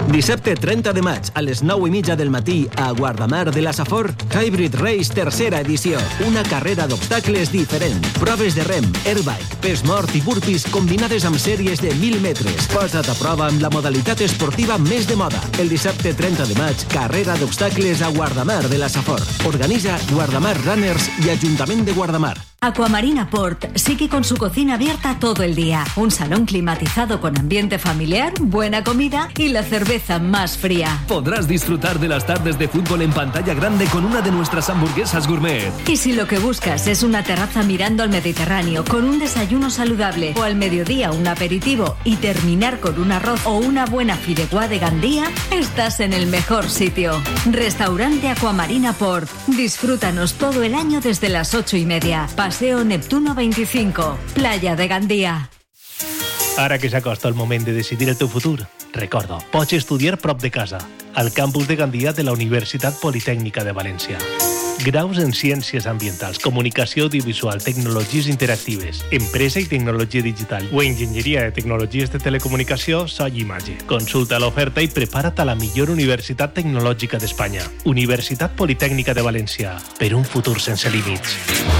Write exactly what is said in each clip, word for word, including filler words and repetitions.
Dissabte trenta de maig, a les nou i mitja del matí, a Guardamar de la Safor, Hybrid Race tercera edició. Una carrera d'obstacles diferent. Proves de rem, airbike, pes mort i burpees combinades amb sèries de mil metres. Posa't a prova amb la modalitat esportiva més de moda. El dissabte trenta de maig, carrera d'obstacles a Guardamar de la Safor. Organiza Guardamar Runners y Ayuntamiento de Guardamar. Aquamarina Port sigue con su cocina abierta todo el día. Un salón climatizado con ambiente familiar, buena comida y la cerveza más fría. Podrás disfrutar de las tardes de fútbol en pantalla grande con una de nuestras hamburguesas gourmet. Y si lo que buscas es una terraza mirando al Mediterráneo con un desayuno saludable o al mediodía un aperitivo y terminar con un arroz o una buena fideuá de Gandía, estás en el mejor sitio. Restaurante Aquamarina Port. Disfrútanos todo el año desde las ocho y media. Paseo Neptuno veinticinco, Playa de Gandía. Ara que s'acosta el moment de decidir el teu futur, recorda, pots estudiar prop de casa, al campus de Gandia de la Universitat Politècnica de València. Graus en Ciències Ambientals, Comunicació Audiovisual, Tecnologies Interactives, Empresa i Tecnologia Digital o Enginyeria de Tecnologies de Telecomunicació, so i imatge. Consulta l'oferta i prepara't a la millor universitat tecnològica d'Espanya. Universitat Politècnica de València, per un futur sense límits.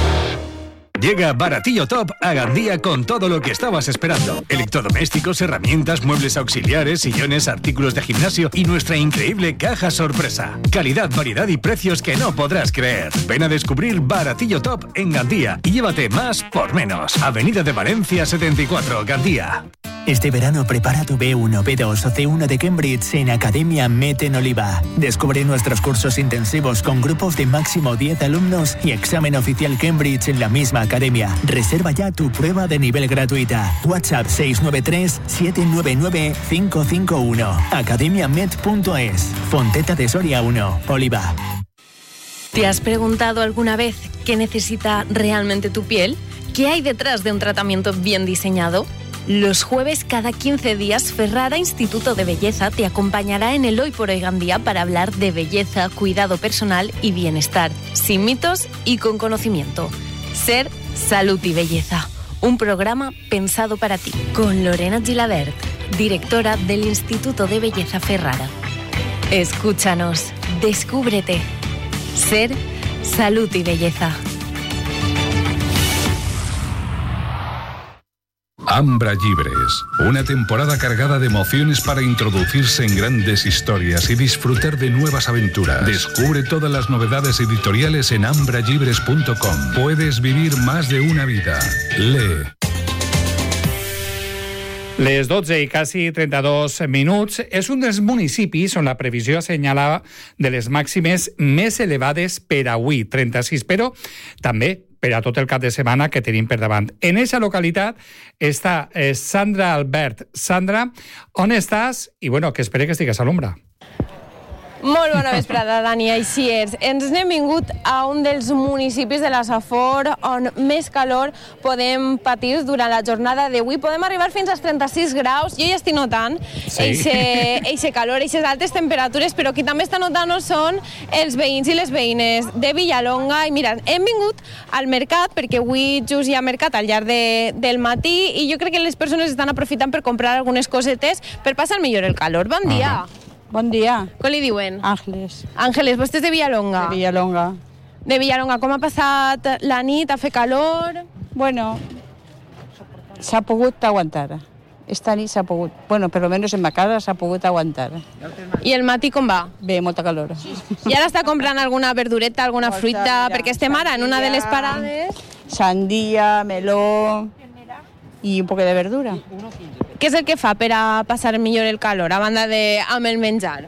Llega Baratillo Top a Gandía con todo lo que estabas esperando. Electrodomésticos, herramientas, muebles auxiliares, sillones, artículos de gimnasio y nuestra increíble caja sorpresa. Calidad, variedad y precios que no podrás creer. Ven a descubrir Baratillo Top en Gandía y llévate más por menos. Avenida de Valencia setenta y cuatro, Gandía. Este verano prepara tu B uno, B dos o C uno de Cambridge en Academia Met en Oliva. Descubre nuestros cursos intensivos con grupos de máximo diez alumnos y examen oficial Cambridge en la misma academia. Reserva ya tu prueba de nivel gratuita. WhatsApp seis nueve tres, siete nueve nueve, cinco cinco uno. academia met punto es. Fonteta de Soria uno, Oliva. ¿Te has preguntado alguna vez qué necesita realmente tu piel? ¿Qué hay detrás de un tratamiento bien diseñado? Los jueves cada quince días, Ferrara Instituto de Belleza te acompañará en el Hoy por Hoy Gandía para hablar de belleza, cuidado personal y bienestar, sin mitos y con conocimiento. Ser, salud y belleza. Un programa pensado para ti. Con Lorena Gilabert, directora del Instituto de Belleza Ferrara. Escúchanos, descúbrete. Ser, salud y belleza. Ambra Llibres, una temporada cargada de emociones para introducirse en grandes historias y disfrutar de nuevas aventuras. Descubre todas las novedades editoriales en ambra llibres punto com. Puedes vivir más de una vida. Lee. Les dotze i quasi trenta-dos minuts és un dels municipis on la previsió assenyala de les màximes més elevades per avui, trenta-sis, però també per a tot el cap de setmana que tenim per davant. En aquesta localitat està eh, Sandra Albert. Sandra, on estàs? I bueno, que espero que estigues a l'ombra. Molt bona vesprada, Dani, així és. Ens n'hem vingut a un dels municipis de la Safor on més calor podem patir durant la jornada d'avui. Podem arribar fins als trenta-sis graus. Jo ja estic notant eixe calor, eixes altes temperatures, però qui també està notant són els veïns i les veïnes de Villalonga. I mira, hem vingut al mercat perquè avui just hi ha mercat al llarg de, del matí i jo crec que les persones estan aprofitant per comprar algunes cosetes per passar millor el calor. Bon dia. Uh-huh. Bon dia. Com li diuen? Àngeles. Àngeles, vostè és de Villalonga? De Villalonga. De Villalonga. Com ha passat la nit? Ha fet calor? Bueno, s'ha pogut aguantar. Esta nit s'ha pogut, bueno, per lo menos en ma casa s'ha pogut aguantar. I el matí com va? Bé, molta calor. I ara està comprant alguna verdureta, alguna Molta, fruita? Mira, perquè estem ara en una de les parades. Sandía, meló i un poc de verdura. Què és el que fa per a passar millor el calor, a banda de amb el menjar?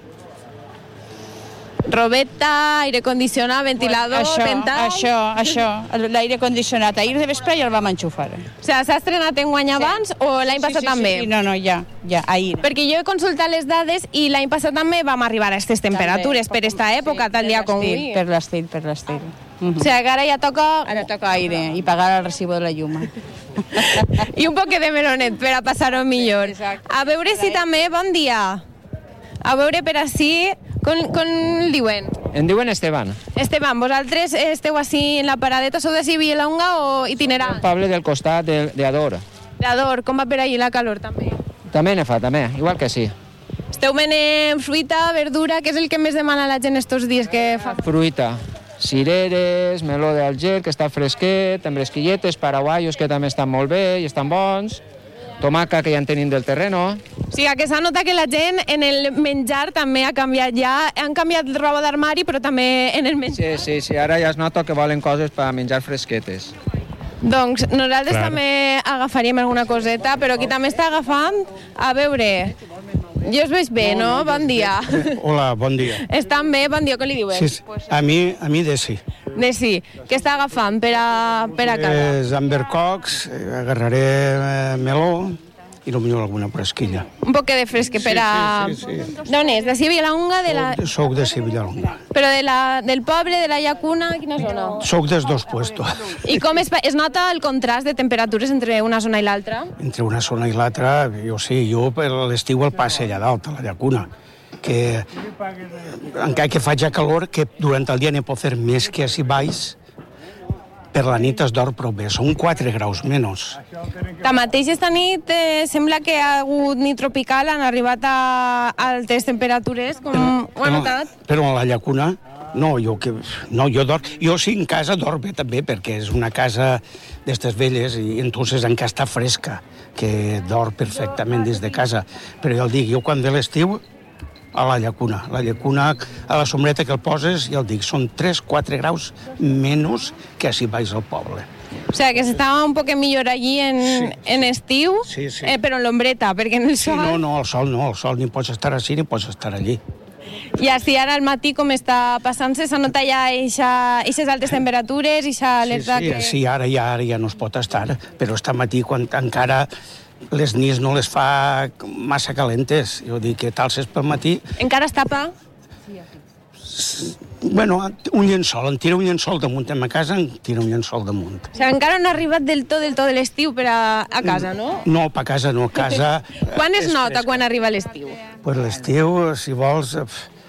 Robeta, aire condicionat, ventilador, bueno, això, ventall... Això, això, l'aire condicionat. Ahir de vespre ja el vam enxufar. O sigui, s'ha estrenat enguany sí. abans o l'any sí, passat sí, també? Sí, sí, no, no, ja, ja, ahir. Perquè jo he consultat les dades i l'any passat també vam arribar a aquestes temperatures també, per esta època, sí, tal dia com avui. Per l'estil, per l'estil. Uh -huh. O sigui, que ara ja toca... Ara toca aire i pagar el recibo de la llum. I un poc de melonet per a passar-ho millor. Exacte. A veure si també, bon dia. A veure per així, com, com el diuen? Em diuen Esteban. Esteban, vosaltres esteu així en la paradeta, sou d'ací Villalonga o itinerant? Pablo del costat de, de Ador. De Ador, com va per ahí la calor també? També ne fa, també, igual que sí. Esteu venent fruita, verdura, què és el que més demana la gent estos dies que fa? Fruita, cireres, meló d'Alger, que està fresquet, amb bresquilletes, paraguaios, que també estan molt bé i estan bons, tomaca, que ja en tenim del terreno. O sigui, que s'ha notat que la gent en el menjar també ha canviat ja, han canviat roba d'armari, però també en el menjar. Sí, sí, sí, ara ja es nota que volen coses per menjar fresquetes. Doncs nosaltres Clar. també agafaríem alguna coseta, però qui també està agafant, a veure, jo us veig bé, no? Bon dia. Hola, bon dia. Estan bé? Bon dia, què li diuen? Sí, sí. A mi, a mi de sí. De sí. Què està agafant per a, per a casa? És ambercocs, agarraré eh, meló i potser alguna fresquilla. Un poc de fresque per a... Sí, sí, sí. D'on és? De Sibillalonga? De la... Soc de Sibillalonga. Però de la, del poble, de la llacuna, quina zona? Soc dels dos puestos. I com es, es nota el contrast de temperatures entre una zona i l'altra? Entre una zona i l'altra, jo sí, jo per l'estiu el passe allà dalt, a la llacuna, que encara que faci calor, que durant el dia n'hi pot fer més que així baix, per la nit es dorm prou bé, són quatre graus menys. Tanmateix, esta nit eh, sembla que ha hagut nit tropical, han arribat a altes temperatures, com ho ha notat? Però a la llacuna, no, jo, que, no, jo dorm, jo sí en casa dorm bé també, perquè és una casa d'estes velles i entonces encara està fresca, que dorm perfectament des de casa. Però jo el dic, jo quan ve l'estiu, a la llacuna. La llacuna, a la sombreta que el poses, ja el dic, són tres quatre graus menys que si vais al poble. O sigui, que s'estava un poc millor allí en, sí. en estiu, sí, sí. Eh, però en l'ombreta, perquè en el sol... Sí, no, no, el sol no, el sol ni pots estar així ni pots estar allí. I així ara al matí com està passant-se, s'ha notat ja aquestes altes temperatures, aquesta alerta sí, sí, que... Sí, ara ja, ara ja no es pot estar, però està matí quan encara les nits no les fa massa calentes. Jo dic que t'alces pel matí... Encara es tapa? Bueno, un llençol, em tira un llençol damunt a ma casa, em tira un llençol damunt. O sigui, encara no ha arribat del tot, del tot de l'estiu per a, a casa, no? No, per casa no, a casa... Quan es nota quan arriba l'estiu? Pues l'estiu, si vols...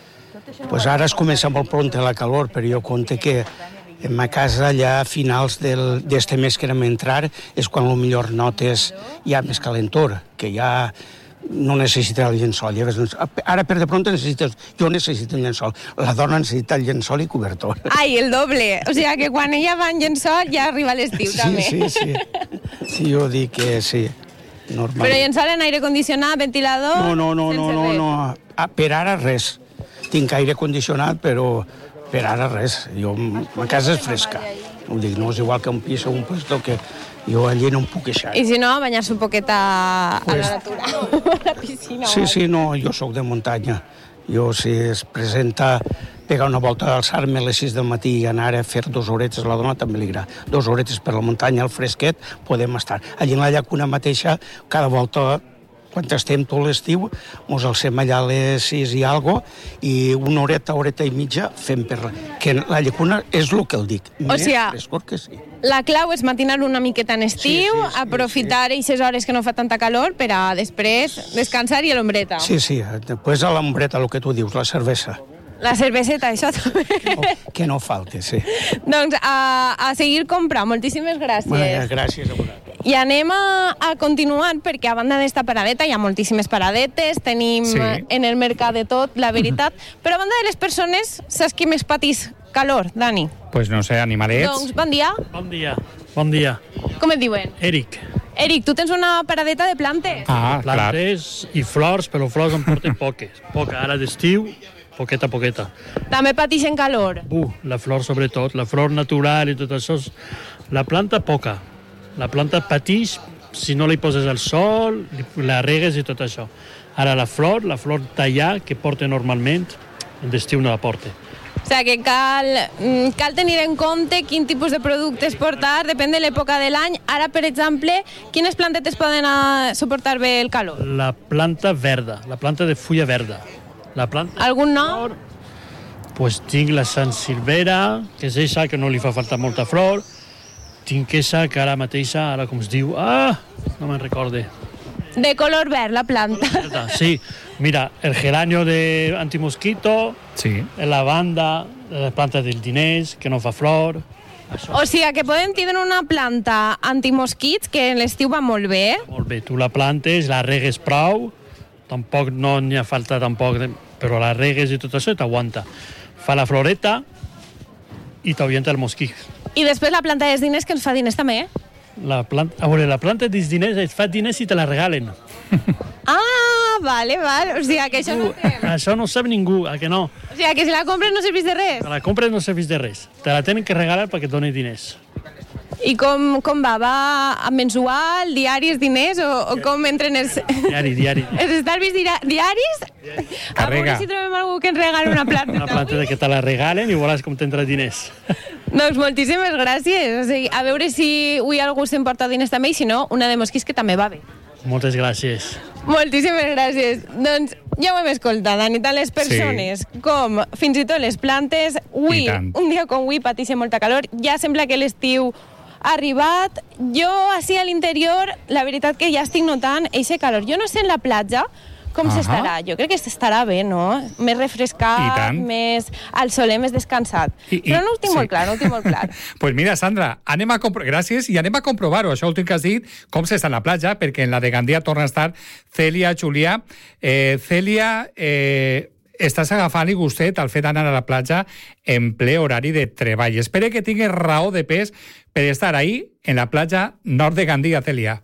Pues ara es comença molt pront la calor, però jo conte que en ma casa ja a finals d'este mes que anem a entrar és quan millor notes ja més calentor, que ja no necessita el llençol. Ara per de pronto necessites... Jo necessito un llençol. La dona necessita el llençol i cobertor. Ai, el doble. O sigui que quan ella va en llençol ja arriba l'estiu sí, també. Sí, sí, sí. Sí, jo dic que sí. Normal. Però llençol en aire condicionat, ventilador... No, no, no, no, no, no. Ah, per ara res. Tinc aire condicionat, però per ara res. Jo, la casa és fresca. Ho dic, no és igual que un pis o un puesto que jo allí no em puc queixar. I si no, banyar-se un poquet a, pues, a la natura, a la piscina. Sí, sí, no, jo sóc de muntanya. Jo, si es presenta pegar una volta, alçar-me a les sis del matí i anar a fer dos horetes a la dona també li agrada. Dos horetes per la muntanya, al fresquet, podem estar. Allí en la llacuna mateixa, cada volta... Quan estem tot l'estiu, mos alcem allà a les sis i algo, i una horeta, horeta i mitja fem per... Que la llacuna és el que el dic. O sigui, frescor que sí. La clau és matinar una miqueta en estiu, sí, sí, sí, aprofitar aquestes hores que no fa tanta calor per a després descansar i a l'ombreta. Sí, sí, després a l'ombreta, el que tu dius, la cervesa. La cerveseta, això també. No, que no falti, sí. Doncs a, a seguir comprant. Moltíssimes gràcies. Bueno, gràcies a vosaltres. I anem a, a continuar, perquè a banda d'esta paradeta hi ha moltíssimes paradetes, tenim sí. en el mercat de tot, la veritat, però a banda de les persones, saps qui més patís calor, Dani? Pues no sé, animalets. Doncs bon dia. Bon dia, bon dia. Com et diuen? Eric. Eric, tu tens una paradeta de plantes? Ah, plantes i flors, però flors en porten poques. Poca, ara d'estiu, poqueta, poqueta. També patixen calor? Uh, la flor sobretot, la flor natural i tot això. La planta poca. La planta patix si no li poses el sol, la regues i tot això. Ara la flor, la flor tallar que porta normalment, en d'estiu no la porta. O sigui que cal, cal tenir en compte quin tipus de productes portar, depèn de l'època de l'any. Ara, per exemple, quines plantetes poden suportar bé el calor? La planta verda, la planta de fulla verda. La planta Algun nom? Pues tinc la Sant Silvera, que és eixa, que no li fa falta molta flor. Tinc esa que ara mateixa, ara com es diu... Ah, no me'n recorde. De color verd, la planta. Sí, mira, el geranio de antimosquito, sí. La lavanda, la planta del diners, que no fa flor... Això. O sigui, que podem tindre una planta antimosquits que en l'estiu va molt bé. Molt bé, tu la plantes, la regues prou tampoc no n'hi ha falta tampoc, però la regues i tot això t'aguanta. Fa la floreta i t'avienta el mosquit. I després la planta dels diners, que ens fa diners també, eh? La planta, a veure, la planta dels diners et fa diners i te la regalen. Ah, vale, vale. O sigui, que això no té... Això no sap ningú, a que no? O sigui, que si la compres no serveix de res. Te la compres no serveix de res. Te la tenen que regalar perquè et doni diners. I com, com va? Va mensual, diaris, diners, o, o com entren els... Diari, diari. Els estalvis diaris? Carrega. A veure si trobem algú que ens regala una planta. Una planta que te la regalen i veuràs com t'entra diners. Doncs moltíssimes gràcies. O sigui, a veure si avui algú s'emporta diners també, i si no, una de mosquits que també va bé. Moltes gràcies. Moltíssimes gràcies. Doncs ja ho hem escoltat, Dani, tant les persones sí. com fins i tot les plantes. Avui, un dia com avui, pateixen molta calor. Ja sembla que l'estiu ha arribat. Jo, així a l'interior, la veritat que ja estic notant eixe calor. Jo no sé en la platja com s'estarà. Jo crec que s'estarà bé, no? Més refrescat, més al soler, més descansat. I, i, Però no ho tinc sí. molt clar, no ho tinc molt clar. Pues mira, Sandra, anem a compro... gràcies, i anem a comprovar-ho, això últim que has dit, com s'està en la platja, perquè en la de Gandia torna a estar Cèlia Julià. Eh, Cèlia, eh, estàs agafant-li gustet al fet d'anar a la platja en ple horari de treball. Espero que tinguis raó de pes per estar ahí, en la platja nord de Gandia, Cèlia.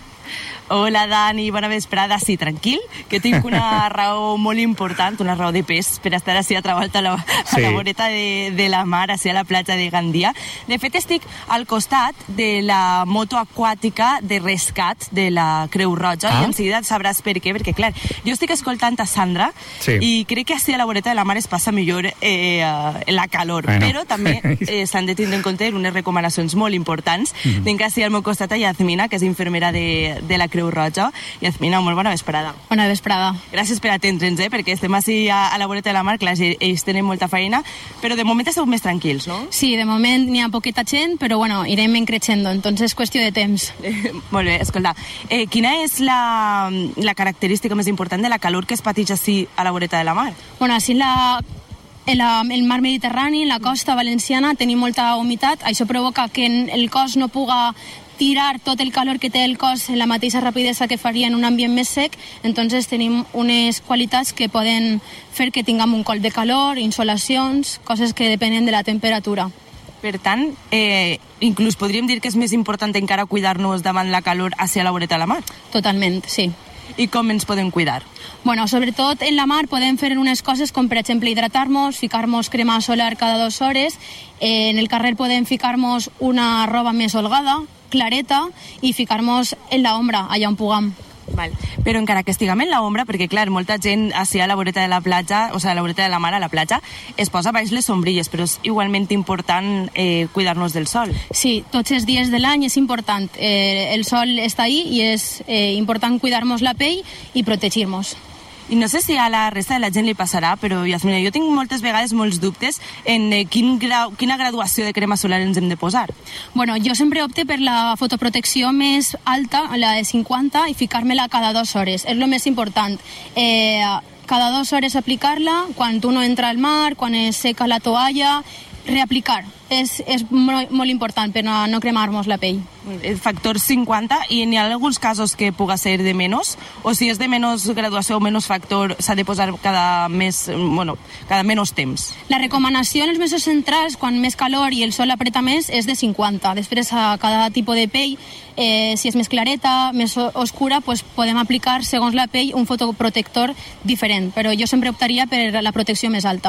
Hola, Dani, bona vesprada. Sí, tranquil, que tinc una raó molt important, una raó de pes per estar així a treballar a la, sí. a la voreta de, de la mar, així a la platja de Gandia. De fet, estic al costat de la moto aquàtica de rescat de la Creu Roja, ah. i en seguida sabràs per què, perquè, clar, jo estic escoltant a Sandra, sí. i crec que així a la voreta de la mar es passa millor eh, la calor, bueno. Però també eh, s'han de tindre en compte unes recomanacions molt importants. Mm-hmm. Tinc així al meu costat a Yazmina, que és infermera de, de la Creu Roja. Yazmina, molt bona vesprada. Bona vesprada. Gràcies per atendre'ns, eh, perquè estem així a, a la voreta de la mar, clar, ells tenen molta feina, però de moment esteu més tranquils, no? Sí, de moment n'hi ha poqueta gent, però bueno, irem encreixendo, entonces és qüestió de temps. Eh, molt bé, escolta, eh, quina és la, la característica més important de la calor que es pateix així a la voreta de la mar? Bueno, així la... En la, el mar Mediterrani, en la costa valenciana, tenim molta humitat, això provoca que el cos no puga tirar tot el calor que té el cos en la mateixa rapidesa que faria en un ambient més sec, entonces tenim unes qualitats que poden fer que tinguem un coll de calor, insolacions, coses que depenen de la temperatura. Per tant, eh, inclús podríem dir que és més important encara cuidar-nos davant la calor hacia la voreta de la mar? Totalment, sí. I com ens podem cuidar? Bueno, sobretot en la mar podem fer unes coses com, per exemple, hidratar-nos, ficar-nos crema solar cada dues hores. Eh, en el carrer podem ficar-nos una roba més holgada, clareta, i ficar-nos en l'ombra, allà on puguem. Val. Però encara que estiguem en l'ombra, perquè clar, molta gent així a la voreta de la platja, o sigui, a la voreta de la mar, a la platja, es posa baix les sombrilles, però és igualment important eh, cuidar-nos del sol. Sí, tots els dies de l'any és important. Eh, el sol està ahí i és eh, important cuidar-nos la pell i protegir-nos. I no sé si a la resta de la gent li passarà, però Yazmina, jo tinc moltes vegades molts dubtes en eh, quin grau, quina graduació de crema solar ens hem de posar. Bueno, jo sempre opte per la fotoprotecció més alta, la de cinquanta, i ficar-me-la cada dues hores. És el més important. Eh, cada dues hores aplicar-la, quan tu no entra al mar, quan es seca la toalla, reaplicar. És, és molt, molt important per no, no cremar-nos la pell. El factor cinquanta, i n'hi ha alguns casos que puga ser de menys, o si és de menys graduació o menys factor, s'ha de posar cada més, bueno, cada menys temps? La recomanació en els mesos centrals, quan més calor i el sol apreta més, és de cinquanta. Després, a cada tipus de pell, eh, si és més clareta, més oscura, pues podem aplicar, segons la pell, un fotoprotector diferent, però jo sempre optaria per la protecció més alta.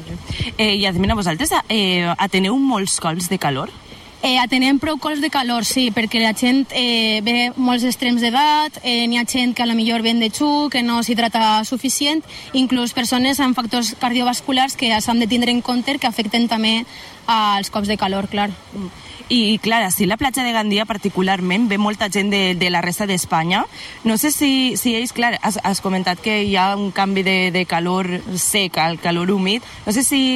Eh, Yazmina, vosaltres eh, ateneu molts colls de calor? Eh, atenem prou colls de calor, sí, perquè la gent eh, ve molts extrems d'edat, eh, n'hi ha gent que a la millor ven de xu, que no s'hidrata suficient, inclús persones amb factors cardiovasculars que s'han de tindre en compte que afecten també als cops de calor, clar. I, clar, així la platja de Gandia particularment ve molta gent de, de la resta d'Espanya. No sé si, si ells, clar, has, has comentat que hi ha un canvi de, de calor sec al calor humit. No sé si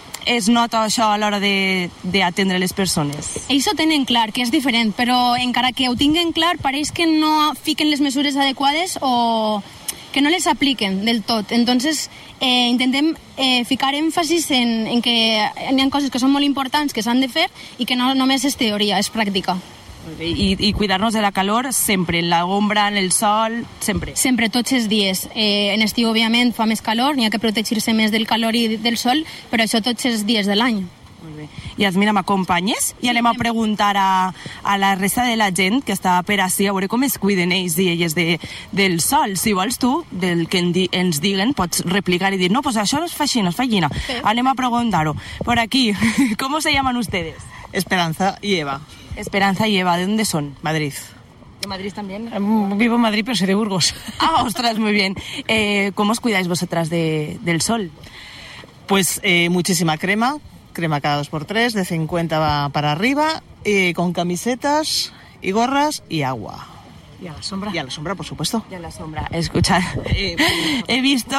es nota això a l'hora d'atendre les persones. Ells ho tenen clar, que és diferent, però encara que ho tinguin clar, pareix que no fiquen les mesures adequades o que no les apliquen del tot. Entonces, eh, intentem eh, ficar èmfasis en, en que hi ha coses que són molt importants que s'han de fer i que no només és teoria, és pràctica. I, i cuidar-nos de la calor sempre, en la ombra, en el sol, sempre. Sempre, tots els dies. Eh, en estiu, òbviament, fa més calor, n'hi ha que protegir-se més del calor i del sol, però això tots els dies de l'any. Molt bé. I Yasmina, m'acompanyes? I anem a preguntar a, a la resta de la gent que està per ací, a veure com es cuiden ells i elles de, del sol. Si vols tu, del que en di, ens diguen, pots replicar i dir, no, pues això no es fa així, no es fa així. Sí. Anem a preguntar-ho. Por aquí, ¿cómo se llaman ustedes? Esperanza y Eva. Esperanza y Eva, ¿de dónde son? Madrid. ¿De Madrid también? Vivo en Madrid, pero soy de Burgos. Ah, ostras, muy bien. Eh, ¿Cómo os cuidáis vosotras de, del sol? Pues eh, muchísima crema, crema cada dos por tres, de cincuenta para arriba, eh, con camisetas y gorras y agua. ¿Y a la sombra? Y a la sombra, por supuesto. Y a la sombra. Escuchad, eh, he visto...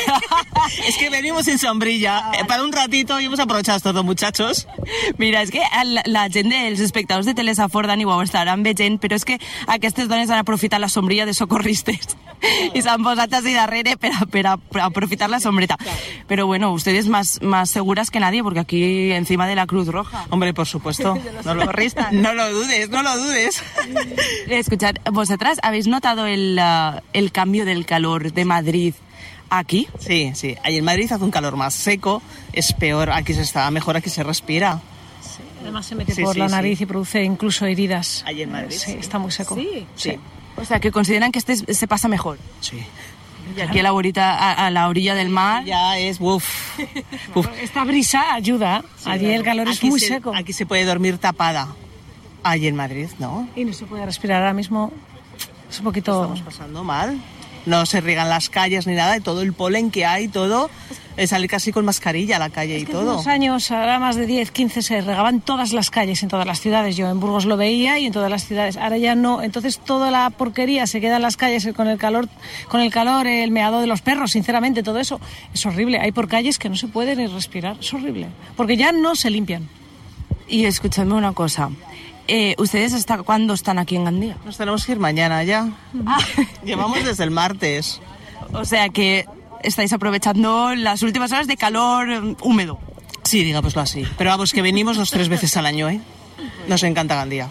es que venimos sin sombrilla. Eh, para un ratito y hemos aprovechado estos dos muchachos. Mira, és que la, la gent dels espectadors de Telesafor, Dani, ho estaran veient, però és que aquestes dones han aprofitat la sombrilla de socorristes i s'han posat així darrere per a, per a, per a aprofitar la sombreta. Pero bueno, ustedes más, más seguras que nadie, porque aquí encima de la Cruz Roja. Hombre, por supuesto. No lo, no lo dudes, no lo dudes. Escuchad, vosotras habéis notado el, uh, el cambio del calor de Madrid aquí? Sí, sí. Ahí en Madrid hace un calor más seco, es peor, aquí se está mejor, aquí se respira. Sí. Además se mete sí, por sí, la nariz sí. y produce incluso heridas. Ahí en Madrid. Sí, sí. Está muy seco. Sí, sí. sí. O sea, que consideran que este se pasa mejor. Sí. Y aquí a la, orita, a, a la orilla del mar... Ya es, uff. Uf. Esta brisa ayuda. Sí, allí claro. El calor es aquí muy se, seco. Aquí se puede dormir tapada. Allí en Madrid, ¿no? Y no se puede respirar ahora mismo. Es un poquito... Estamos pasando mal. No se riegan las calles ni nada, y todo el polen que hay, todo, es salir casi con mascarilla a la calle es y que todo. Hace unos años, ahora más de diez, quince, se regaban todas las calles en todas las ciudades. Yo en Burgos lo veía y en todas las ciudades. Ahora ya no. Entonces toda la porquería se queda en las calles con el calor, con el calor, el meado de los perros, sinceramente, todo eso es horrible. Hay por calles que no se puede ni respirar, es horrible, porque ya no se limpian. Y escúchame una cosa. Eh, ¿Ustedes hasta cuándo están aquí en Gandía? Nos tenemos que ir mañana ya. Ah. Llevamos desde el martes. O sea que estáis aprovechando las últimas horas de calor húmedo. Sí, digámoslo así. Pero vamos, que venimos dos tres veces al año, ¿eh? Nos encanta Gandía.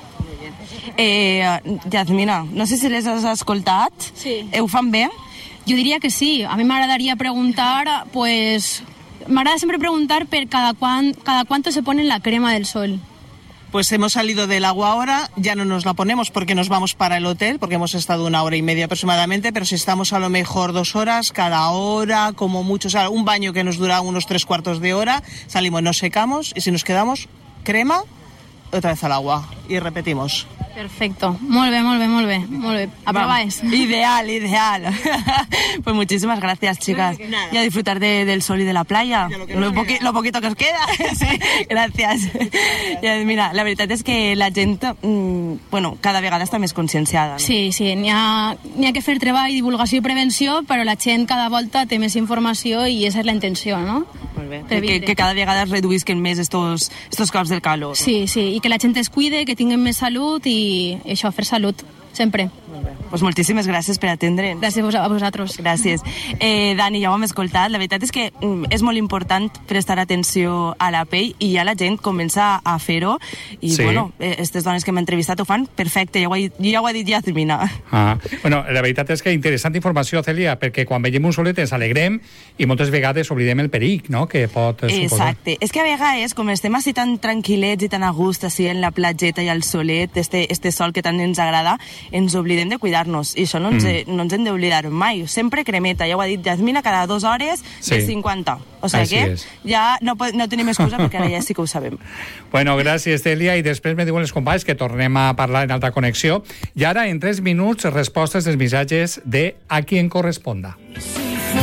Eh, Yasmina, no sé si les has escoltat. Sí. Ho fan bé? Jo diria que sí. A mi m'agradaria preguntar, pues... M'agrada sempre preguntar per cada, cuan, cada cuánto se ponen la crema del sol. Pues hemos salido del agua ahora, ya no nos la ponemos porque nos vamos para el hotel, porque hemos estado una hora y media aproximadamente, pero si estamos a lo mejor dos horas, cada hora, como mucho, o sea, un baño que nos dura unos tres cuartos de hora, salimos, nos secamos y si nos quedamos, crema, otra vez al agua y repetimos. Perfecto. Molt bé, molt bé, molt bé. Molt bé. Aprobáis. Ideal, ideal. Pues muchísimas gracias, chicas. Nada. Y a disfrutar de, del sol y de la playa. Lo, que lo, poqui, lo poquito que os queda. Sí, gracias. I, mira, la veritat és que la gent, mmm, bueno, cada vegada està més conscienciada. No? Sí, sí. N'hi ha, n'hi ha que fer treball, divulgació i prevenció, però la gent cada volta té més informació i esa és la intenció, no? Molt bé. Que, que cada vegada es reduïsquen més estos, estos cops del calor. Sí, sí. I que la gent es cuide, que tinguin més salut i i això, fer salut, sempre. Pues moltíssimes gràcies per atendre'ns. Gràcies a vosaltres. Gràcies. Eh, Dani, ja ho hem escoltat. La veritat és que és molt important prestar atenció a la pell i ja la gent comença a fer-ho. I, sí. bueno, aquestes dones que m'han entrevistat ho fan perfecte. Ja ho ha, ja ho ha dit Yasmina. Ah. Bueno, la veritat és que interessant informació, Cèlia, perquè quan veiem un solet ens alegrem i moltes vegades oblidem el perill, no?, que pot suposar. Exacte. És que a vegades, com estem així tan tranquil·lets i tan a gust així en la platgeta i al solet, este, este sol que tant ens agrada, ens oblidem de cuidar-nos, i això no ens, mm. no ens hem d'oblidar mai. Sempre cremeta, ja ho ha dit Yasmina, cada dues hores sí. de cinquanta. O sigui Així que és. ja no, no tenim excusa perquè ara ja sí que ho sabem. Bueno, gràcies, Cèlia, i després me diuen els companys que tornem a parlar en alta connexió. I ara, en tres minuts, respostes dels missatges de A qui en corresponda.